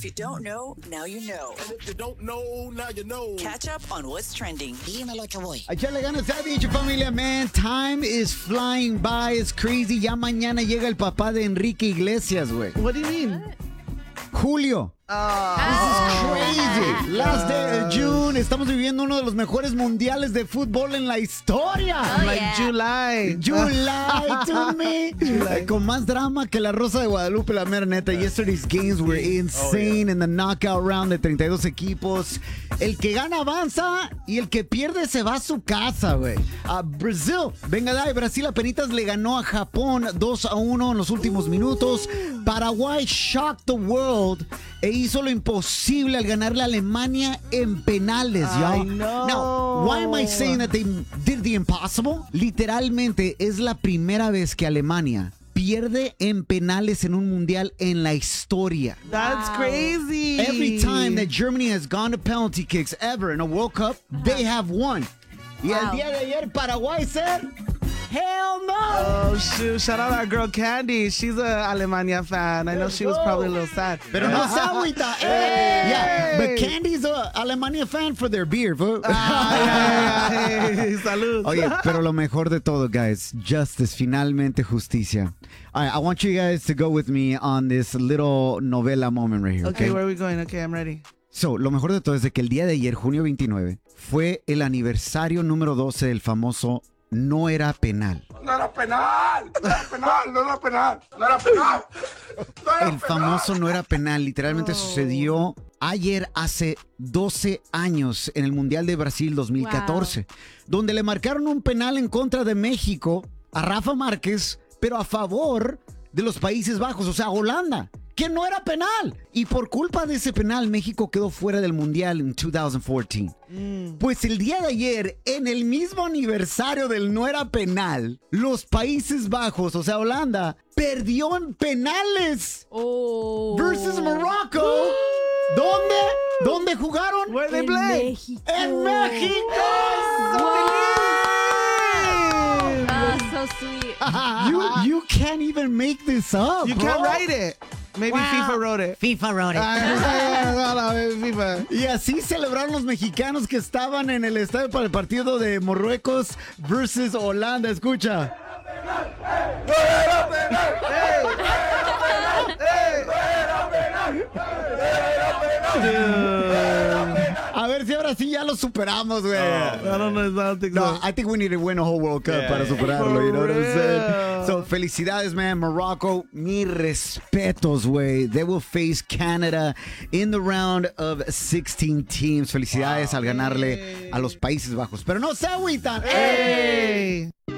you don't know, now you know. And if you don't know, now you know. Catch up on what's trending. Dímelo, Chaboy. A echarle ganas, ha dicho familia, man. Time is flying by. It's crazy. Ya mañana llega el papá de Enrique Iglesias, güey. What do you mean? Julio. This is crazy. Last day of June. Estamos viviendo uno de los mejores mundiales de fútbol en la historia. July. July to me. Con más drama que la Rosa de Guadalupe, la mera neta. Yesterday's games were insane in the knockout round de 32 equipos. El que gana avanza y el que pierde se va a su casa, güey. Brasil, venga de ahí. Brasil apenitas le ganó a Japón 2-1 en los últimos minutos. Paraguay shocked the world e hizo lo imposible al ganarle a Alemania en penales, y'all. Now, why am I saying that they did the impossible? Literalmente es la primera vez que Alemania pierde en penales en un mundial en la historia. That's crazy. Every time that Germany has gone to penalty kicks ever in a World Cup, they have won. Y el día de ayer Paraguay said, hell no. Oh, shoot. Shout out our girl Candy. She's a Alemania fan. I know she was probably a little sad. Pero no se agüita. Yeah, but Candy's a Alemania fan for their beer. Salud. Oye, pero lo mejor de todo, guys, justice, finalmente justicia. All right, I want you guys to go with me on this little novela moment right here. Okay, where are we going? Okay, I'm ready. So, lo mejor de todo es de que el día de ayer, junio 29, fue el aniversario número 12 del famoso No Era Penal. No era penal. No era penal. No era penal. No era penal. El famoso No Era Penal literalmente sucedió ayer hace 12 años en el Mundial de Brasil 2014, donde le marcaron un penal en contra de México a Rafa Márquez, pero a favor de los Países Bajos, o sea, Holanda, que no era penal. Y por culpa de ese penal, México quedó fuera del Mundial en 2014. Pues el día de ayer, en el mismo aniversario del No Era Penal, los Países Bajos, o sea, Holanda, perdió en penales versus Morocco. ¿Dónde jugaron? Where they play? México. ¡En México! So sweet. You can't even make this up. You can't write it. Maybe FIFA wrote it. FIFA wrote it. FIFA. Y así celebraron los mexicanos que estaban en el estadio para el partido de Marruecos versus Holanda. Escucha. A ver si ahora sí ya lo superamos, güey. I don't think so. No, I think we need to win a whole World Cup para superarlo, you know what I'm saying? So, felicidades, man. Morocco, mis respetos, güey. They will face Canada in the round of 16 teams. Felicidades al ganarle a los Países Bajos. Pero no se agüitan. Hey.